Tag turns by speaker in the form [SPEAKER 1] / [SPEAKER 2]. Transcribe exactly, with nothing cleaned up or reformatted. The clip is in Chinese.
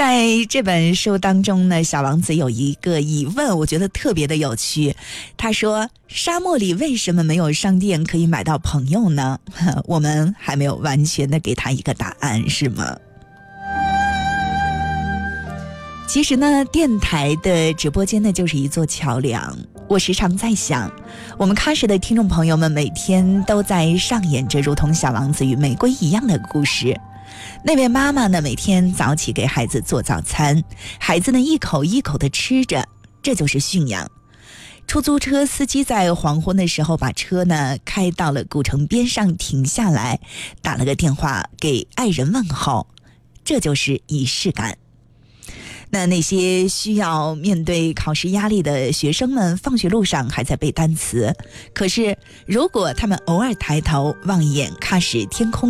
[SPEAKER 1] 在这本书当中呢，小王子有一个疑问，我觉得特别的有趣。他说，沙漠里为什么没有商店可以买到朋友呢？我们还没有完全的给他一个答案，是吗？其实呢，电台的直播间呢就是一座桥梁。我时常在想，我们喀什的听众朋友们每天都在上演着如同小王子与玫瑰一样的故事。那位妈妈呢，每天早起给孩子做早餐，孩子呢一口一口地吃着，这就是驯养。出租车司机在黄昏的时候把车呢开到了古城边上停下来，打了个电话给爱人问候，这就是仪式感。那那些需要面对考试压力的学生们，放学路上还在背单词，可是如果他们偶尔抬头望一眼喀什天空